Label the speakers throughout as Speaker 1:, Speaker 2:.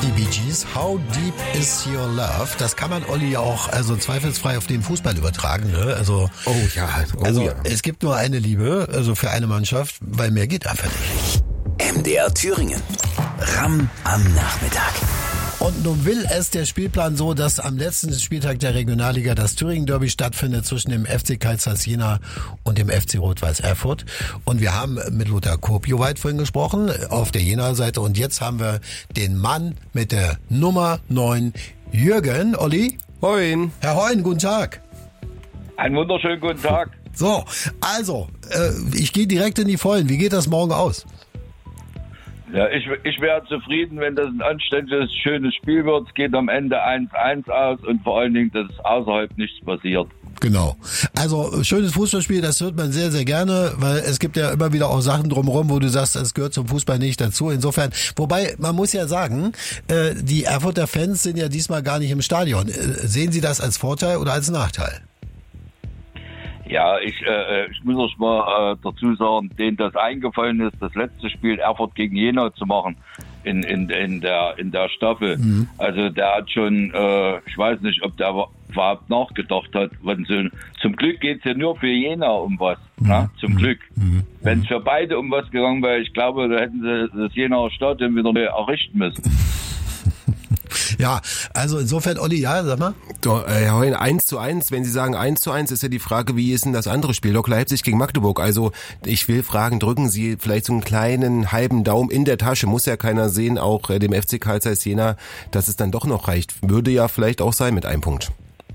Speaker 1: Die Bee Gees, How Deep Is Your Love? Das kann man, Olli, auch also zweifelsfrei auf den Fußball übertragen. Ne? Also, es gibt nur eine Liebe, also für eine Mannschaft, weil mehr geht einfach nicht.
Speaker 2: MDR Thüringen. Ram am Nachmittag.
Speaker 1: Und nun will es der Spielplan so, dass am letzten Spieltag der Regionalliga das Thüringen-Derby stattfindet zwischen dem FC Carl Zeiss Jena und dem FC Rot-Weiß Erfurt. Und wir haben mit Lothar Kopioweit vorhin gesprochen, auf der Jena-Seite. Und jetzt haben wir den Mann mit der Nummer 9, Jürgen. Olli?
Speaker 3: Moin.
Speaker 1: Herr Heun, guten Tag.
Speaker 4: Einen wunderschönen guten Tag.
Speaker 1: So, also, ich gehe direkt in die Vollen. Wie geht das morgen aus?
Speaker 4: Ja, ich wäre zufrieden, wenn das ein anständiges, schönes Spiel wird. Es geht am Ende 1-1 aus und vor allen Dingen, dass außerhalb nichts passiert.
Speaker 1: Genau. Also schönes Fußballspiel, das hört man sehr, sehr gerne, weil es gibt ja immer wieder auch Sachen drumherum, wo du sagst, es gehört zum Fußball nicht dazu. Insofern, wobei man muss ja sagen, die Erfurter Fans sind ja diesmal gar nicht im Stadion. Sehen Sie das als Vorteil oder als Nachteil?
Speaker 4: Ja, ich muss euch mal dazu sagen, denen das eingefallen ist, das letzte Spiel Erfurt gegen Jena zu machen in der Staffel. Mhm. Also der hat schon, ich weiß nicht, ob der überhaupt nachgedacht hat. Zum Glück geht's ja nur für Jena um was. Mhm. Na, zum Glück. Mhm. Wenn es für beide um was gegangen wäre, ich glaube, da hätten sie das Jenaer Stadion wieder neu errichten müssen.
Speaker 1: Ja, also insofern, Olli, ja, sag mal.
Speaker 3: Herr Heun, 1:1, wenn Sie sagen 1:1, ist ja die Frage, wie ist denn das andere Spiel? Lok Leipzig gegen Magdeburg. Also ich will fragen, drücken Sie vielleicht so einen kleinen halben Daumen in der Tasche, muss ja keiner sehen, auch dem FC Carl Zeiss Jena, dass es dann doch noch reicht. Würde ja vielleicht auch sein mit einem Punkt.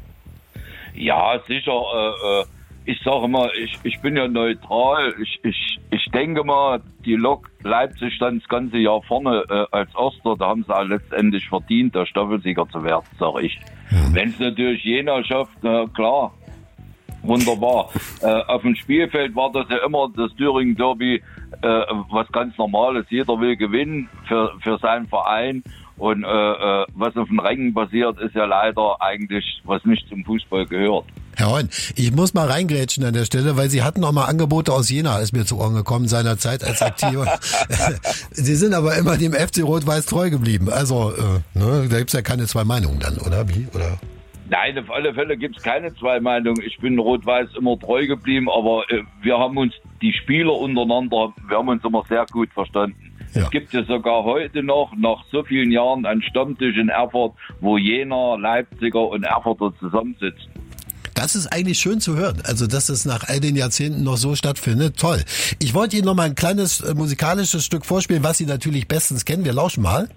Speaker 4: Ja, sicher. Ich sage immer, ich bin ja neutral. Ich denke mal, die Lok Leipzig stand das ganze Jahr vorne als Erster. Da haben sie auch letztendlich verdient, der Staffelsieger zu werden, sage ich. Ja. Wenn es natürlich Jena schafft, klar, wunderbar. Auf dem Spielfeld war das ja immer das Thüringen-Derby, was ganz Normales. Jeder will gewinnen für seinen Verein. Und was auf den Rängen passiert, ist ja leider eigentlich, was nicht zum Fußball gehört.
Speaker 1: Herr Heun, ich muss mal reingrätschen an der Stelle, weil Sie hatten auch mal Angebote aus Jena, ist mir zu Ohren gekommen, seinerzeit als Aktiver. Sie sind aber immer dem FC Rot-Weiß treu geblieben. Also, da gibt's ja keine zwei Meinungen dann, oder wie? Oder?
Speaker 4: Nein, auf alle Fälle gibt's keine zwei Meinungen. Ich bin Rot-Weiß immer treu geblieben, aber wir haben uns, die Spieler untereinander, wir haben uns immer sehr gut verstanden. Ja. Es gibt ja sogar heute noch, nach so vielen Jahren, einen Stammtisch in Erfurt, wo Jena, Leipziger und Erfurter zusammensitzen.
Speaker 1: Das ist eigentlich schön zu hören, also dass es nach all den Jahrzehnten noch so stattfindet. Toll. Ich wollte Ihnen noch mal ein kleines musikalisches Stück vorspielen, was Sie natürlich bestens kennen. Wir lauschen mal.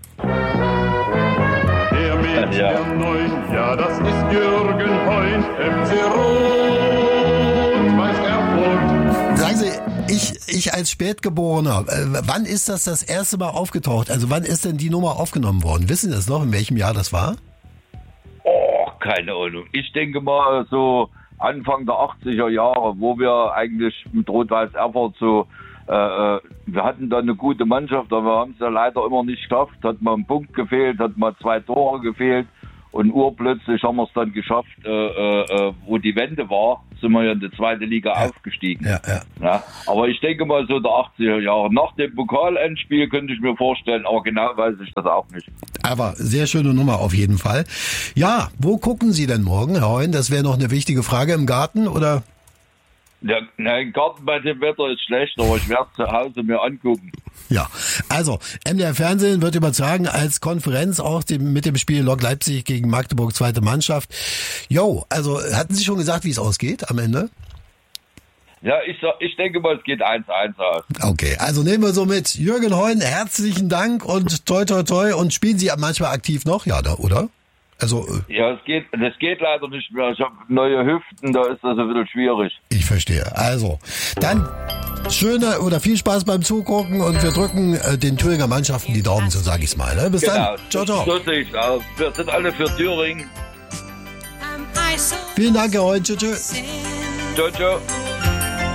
Speaker 5: Der mit der Neun, ja, das ist Jürgen Heun, FC Rot-Weiß Erfurt.
Speaker 1: Sagen Sie, ich als Spätgeborener, wann ist das erste Mal aufgetaucht? Also wann ist denn die Nummer aufgenommen worden? Wissen Sie das noch, in welchem Jahr das war?
Speaker 4: Keine Ahnung. Ich denke mal so Anfang der 80er Jahre, wo wir eigentlich mit Rot-Weiß Erfurt so, wir hatten da eine gute Mannschaft, aber wir haben es ja leider immer nicht geschafft. Hat mal ein Punkt gefehlt, hat mal 2 Tore gefehlt und urplötzlich haben wir es dann geschafft, wo die Wende war, sind wir ja in die zweite Liga aufgestiegen. Ja, aber ich denke mal so der 80er Jahre. Nach dem Pokalendspiel könnte ich mir vorstellen, aber genau weiß ich das auch nicht.
Speaker 1: Aber sehr schöne Nummer auf jeden Fall. Ja, wo gucken Sie denn morgen, Herr Heun? Das wäre noch eine wichtige Frage. Im Garten oder?
Speaker 4: Ja, im Garten bei dem Wetter ist schlecht, aber ich werde es zu Hause mir angucken.
Speaker 1: Ja, also MDR Fernsehen wird übertragen als Konferenz auch mit dem Spiel Lok Leipzig gegen Magdeburg, zweite Mannschaft. Jo, also hatten Sie schon gesagt, wie es ausgeht am Ende?
Speaker 4: Ja, ich denke mal, es geht 1:1 aus.
Speaker 1: Okay, also nehmen wir so mit. Jürgen Heun, herzlichen Dank und toi toi toi. Und spielen Sie manchmal aktiv noch? Ja, oder? Also,
Speaker 4: ja, das geht leider nicht mehr. Ich habe neue Hüften, da ist das ein bisschen schwierig.
Speaker 1: Ich verstehe. Also, dann viel Spaß beim Zugucken und wir drücken den Thüringer Mannschaften die Daumen, so sage ich's mal. Ne? Bis dann. Ciao, ciao.
Speaker 4: So sehe ich's aus. Wir sind alle für Thüringen.
Speaker 1: Vielen Dank, Herr Heun. Tschüss.
Speaker 4: Ciao, ciao.